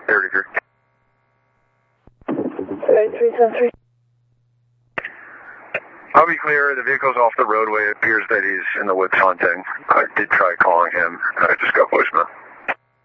33. 373. I'll be clear, the vehicle's off the roadway. It appears that he's in the woods hunting. I did try calling him. I just got voicemail.